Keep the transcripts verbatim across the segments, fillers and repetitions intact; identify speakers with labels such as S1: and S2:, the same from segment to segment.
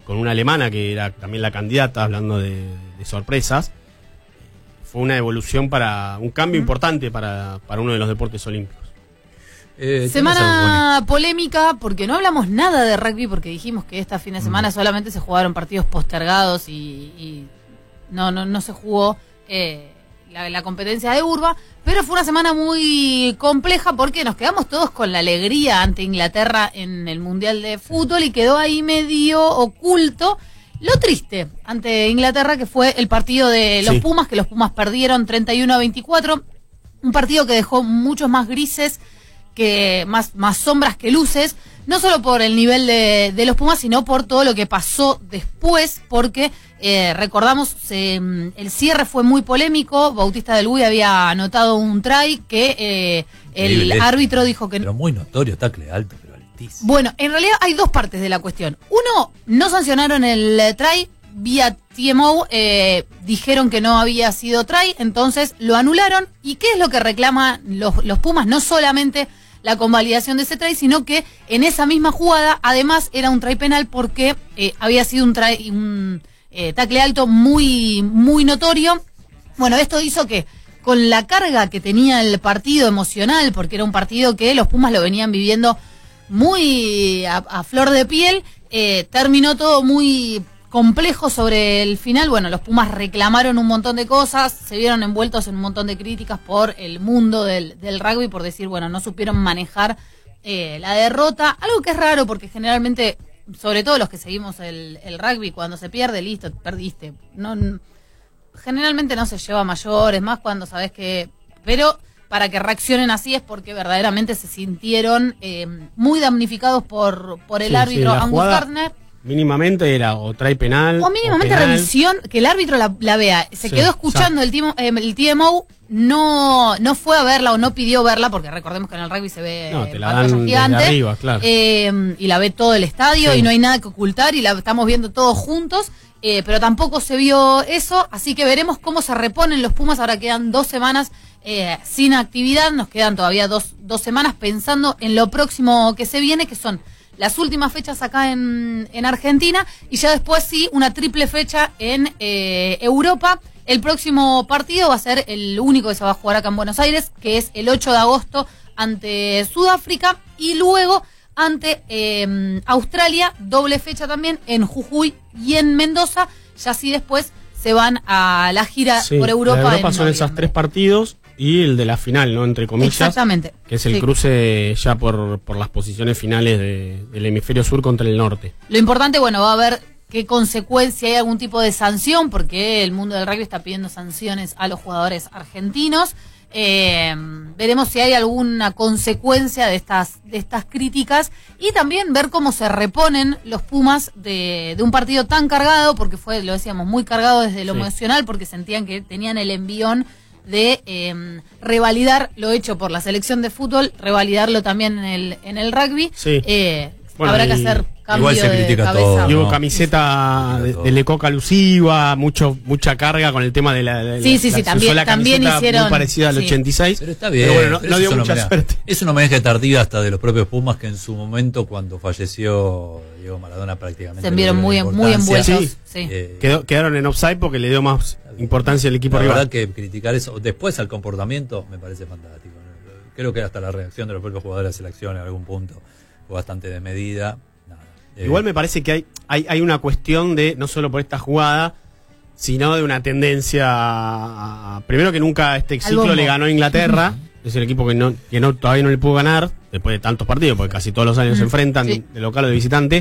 S1: con una alemana que era también la candidata, hablando de, de sorpresas. Fue una evolución para un cambio importante para, para uno de los deportes olímpicos.
S2: Eh, semana polémica porque no hablamos nada de rugby, porque dijimos que esta fin de semana mm. solamente se jugaron partidos postergados y, y no, no, no se jugó eh, la, la competencia de Urba, pero fue una semana muy compleja porque nos quedamos todos con la alegría ante Inglaterra en el Mundial de Fútbol y quedó ahí medio oculto lo triste ante Inglaterra, que fue el partido de los sí. Pumas, que los Pumas perdieron treinta y uno a veinticuatro, un partido que dejó muchos más grises, que más, más sombras que luces, no solo por el nivel de, de los Pumas, sino por todo lo que pasó después, porque eh, recordamos, eh, el cierre fue muy polémico. Bautista del Buy había anotado un try que eh, el Libre, árbitro dijo que...
S3: Pero muy notorio, tackle alto, pero altísimo.
S2: Bueno, en realidad hay dos partes de la cuestión. Uno, no sancionaron el try, vía T M O eh, dijeron que no había sido try, entonces lo anularon. ¿Y qué es lo que reclaman los, los Pumas? No solamente la convalidación de ese try, sino que en esa misma jugada además era un try penal porque eh, había sido un, try, un eh, tackle alto muy, muy notorio. Bueno, esto hizo que con la carga que tenía el partido emocional, porque era un partido que los Pumas lo venían viviendo muy a, a flor de piel, eh, terminó todo muy complejo sobre el final. Bueno, los Pumas reclamaron un montón de cosas, se vieron envueltos en un montón de críticas por el mundo del, del rugby, por decir, bueno, no supieron manejar eh, la derrota, algo que es raro porque generalmente, sobre todo los que seguimos el, el rugby, cuando se pierde, listo, perdiste. No, no, generalmente no se lleva a mayores, más cuando sabes que... Pero para que reaccionen así es porque verdaderamente se sintieron eh, muy damnificados por, por el sí, árbitro
S1: sí,
S2: Angus Gardner.
S1: Mínimamente era o trae penal
S2: o mínimamente
S1: o
S2: revisión, que el árbitro la, la vea. Se sí, quedó escuchando el, timo, eh, el T M O, no no fue a verla o no pidió verla, porque recordemos que en el rugby se ve
S1: no, te la dan gigante, desde arriba, claro.
S2: eh, y la ve todo el estadio sí. y no hay nada que ocultar y la estamos viendo todos juntos, eh, pero tampoco se vio eso, así que veremos cómo se reponen los Pumas. Ahora quedan dos semanas eh, sin actividad, nos quedan todavía dos, dos semanas pensando en lo próximo que se viene, que son las últimas fechas acá en, en Argentina y ya después sí una triple fecha en eh, Europa. El próximo partido va a ser el único que se va a jugar acá en Buenos Aires, que es el ocho de agosto ante Sudáfrica y luego ante eh, Australia, doble fecha también en Jujuy y en Mendoza. Ya sí después se van a la gira
S1: sí,
S2: por Europa.
S1: La Europa
S2: en
S1: son
S2: noviembre.
S1: Esos tres partidos y el de la final, ¿no? Entre comillas.
S2: Exactamente.
S1: Que es el
S2: sí.
S1: cruce ya por, por las posiciones finales de, del hemisferio sur contra el norte.
S2: Lo importante, bueno, va a ver qué consecuencia, hay algún tipo de sanción, porque el mundo del rugby está pidiendo sanciones a los jugadores argentinos. Eh, veremos si hay alguna consecuencia de estas, de estas críticas y también ver cómo se reponen los Pumas de, de un partido tan cargado, porque fue, lo decíamos, muy cargado desde lo sí. emocional, porque sentían que tenían el envión de eh, revalidar lo hecho por la selección de fútbol, revalidarlo también en el en el rugby.
S1: Sí.
S2: Eh,
S1: bueno,
S2: habrá que hacer cambio
S3: igual se
S2: de
S3: critica
S2: cabeza.
S3: todo,
S1: y hubo
S3: no,
S1: camiseta
S3: sí,
S1: de, de Lecoq alusiva, mucho mucha carga con el tema de la, de
S2: sí,
S1: la,
S2: sí, sí,
S1: la,
S2: también,
S1: la
S2: también hicieron
S1: muy parecida al
S2: sí.
S1: ochenta y seis.
S3: Pero está bien.
S1: Pero bueno, no,
S3: pero
S1: no dio
S3: es
S1: mucha
S3: homenaje,
S1: suerte.
S3: Es un homenaje tardío hasta de los propios Pumas, que en su momento, cuando falleció Diego Maradona, prácticamente
S2: se vieron muy, muy envueltos.
S1: Sí.
S2: Sí.
S3: Eh,
S1: Quedó, quedaron en offside porque le dio más importancia al equipo
S3: la
S1: rival.
S3: verdad que criticar eso después al comportamiento me parece fantástico. Creo que hasta la reacción de los propios jugadores de la selección en algún punto fue bastante desmedida. Nada. Eh,
S1: Igual me parece que hay, hay, hay una cuestión de, no solo por esta jugada, sino de una tendencia a, a, primero que nunca este ciclo le ganó a Inglaterra, es el equipo que no, que no todavía no le pudo ganar, después de tantos partidos, porque casi todos los años mm, se enfrentan sí. de local o de visitante.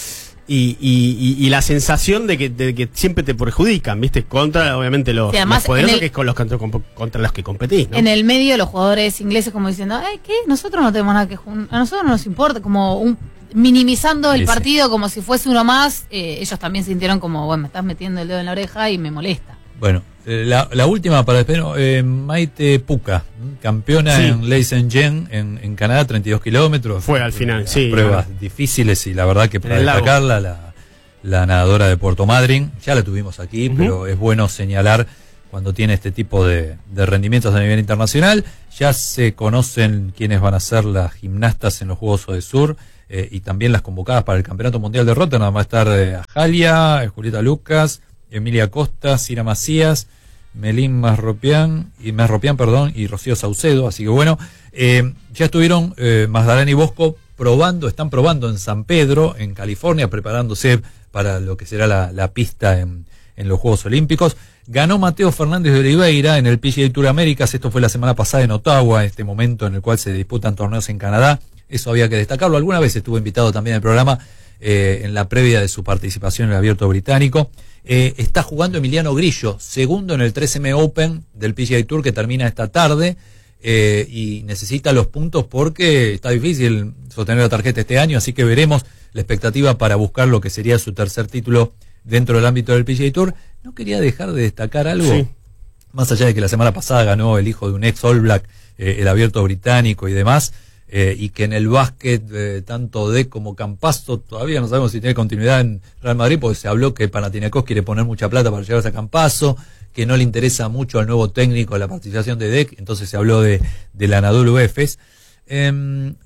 S1: Y, y, y, y la sensación de que, de que siempre te perjudican, ¿viste? Contra, obviamente, los, sí, los poderosos, el, que es con los, contra los que competís, ¿no?
S2: En el medio, los jugadores ingleses como diciendo, ay, ¿qué? Nosotros no tenemos nada que jugar, a nosotros no nos importa, como un, minimizando el sí, partido sí. como si fuese uno más. Eh, ellos también sintieron como, bueno, me estás metiendo el dedo en la oreja y me molesta.
S3: Bueno, eh, la, la última para despedir, eh, Maite Puca, campeona sí. en Leissenjen en, en Canadá, treinta y dos kilómetros.
S1: Fue al final, eh, sí.
S3: Pruebas claro. difíciles y la verdad que para destacarla, la, la nadadora de Puerto Madryn, ya la tuvimos aquí, uh-huh. pero es bueno señalar cuando tiene este tipo de, de rendimientos a nivel internacional. Ya se conocen quiénes van a ser las gimnastas en los Juegos Odesur. eh, y también las convocadas para el Campeonato Mundial de Rotterdam. Va a estar eh, Ajalia, eh, Julieta Lucas, Emilia Costa, Cira Macías, Melín Masropián, y Masropián, perdón, y Rocío Saucedo. Así que bueno, eh, ya estuvieron eh, Magdalena y Bosco probando, están probando en San Pedro, en California, preparándose para lo que será la, la pista en, en los Juegos Olímpicos. Ganó Mateo Fernández de Oliveira en el P G A Tour Américas. Esto fue la semana pasada en Ottawa, este momento en el cual se disputan torneos en Canadá. Eso había que destacarlo. Alguna vez estuvo invitado también al programa eh, en la previa de su participación en el Abierto Británico. Eh, está jugando Emiliano Grillo, segundo en el tres M Open del P G A Tour, que termina esta tarde, eh, y necesita los puntos porque está difícil sostener la tarjeta este año, así que veremos la expectativa para buscar lo que sería su tercer título dentro del ámbito del P G A Tour. No quería dejar de destacar algo, sí. Más allá de que la semana pasada ganó el hijo de un ex All Black eh, el Abierto Británico y demás, Eh, y que en el básquet eh, tanto D como Campazzo todavía no sabemos si tiene continuidad en Real Madrid, porque se habló que Panathinaikos quiere poner mucha plata para llevarse a Campazzo, que no le interesa mucho al nuevo técnico la participación de D E C, entonces se habló de, de la Anadolu Efes. Eh, un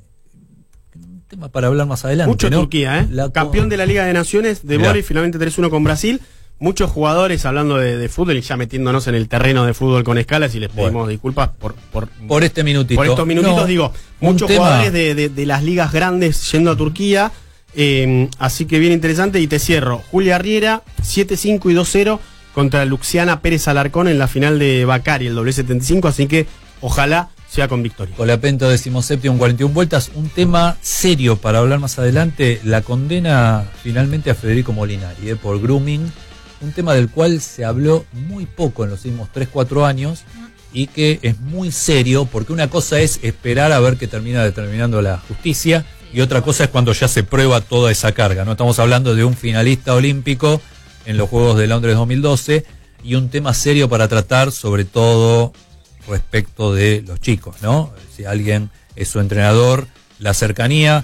S3: tema para hablar más adelante.
S1: Mucho
S3: ¿no?
S1: Turquía, ¿eh? La Campeón de la Liga de Naciones de vóley, finalmente tres uno con Brasil. Muchos jugadores hablando de, de fútbol y ya metiéndonos en el terreno de fútbol con escalas, y les pedimos bueno. disculpas por, por
S3: por este minutito.
S1: Por estos minutitos, no, digo, muchos tema... jugadores de, de, de las ligas grandes yendo a Turquía, eh, así que bien interesante. Y te cierro, Julia Riera, siete cinco y dos cero contra Luciana Pérez Alarcón en la final de Bacari, el doble setenta y cinco, así que ojalá sea con victoria.
S3: Colapento decimoséptimo, cuarenta y una vueltas. Un tema serio para hablar más adelante, la condena finalmente a Federico Molinari eh, por grooming. Un tema del cual se habló muy poco en los últimos tres cuatro años y que es muy serio, porque una cosa es esperar a ver qué termina determinando la justicia y otra cosa es cuando ya se prueba toda esa carga. No estamos hablando de un finalista olímpico en los Juegos de Londres dos mil doce y un tema serio para tratar, sobre todo respecto de los chicos, ¿no? Si alguien es su entrenador, la cercanía,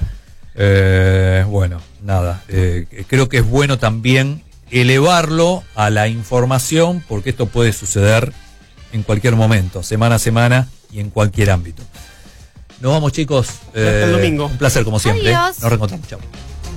S3: eh, bueno, nada, eh, creo que es bueno también elevarlo a la información, porque esto puede suceder en cualquier momento, semana a semana y en cualquier ámbito. Nos vamos, chicos.
S1: Eh, Hasta el domingo.
S3: Un placer, como siempre.
S2: Adiós.
S3: Nos reencontramos. Chao.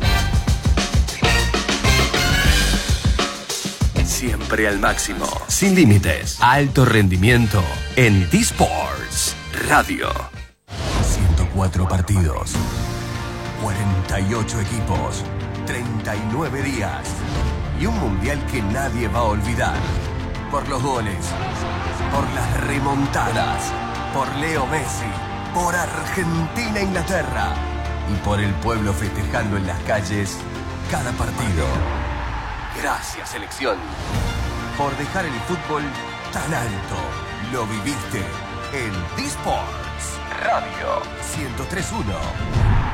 S4: Siempre al máximo, sin límites, alto rendimiento en D-Sports Radio. ciento cuatro partidos, cuarenta y ocho equipos, treinta y nueve días. Y un mundial que nadie va a olvidar. Por los goles, por las remontadas, por Leo Messi, por Argentina-Inglaterra y por el pueblo festejando en las calles cada partido. Gracias, selección, por dejar el fútbol tan alto. Lo viviste en D-Sports Radio ciento tres punto uno.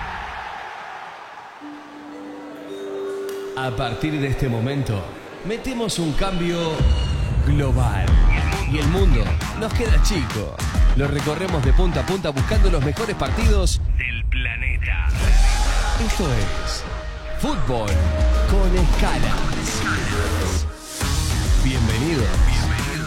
S5: A partir de este momento, metemos un cambio global. Y el mundo nos queda chico. Lo recorremos de punta a punta buscando los mejores partidos del planeta. Esto es Fútbol con Escalas. Bienvenido. Bienvenido.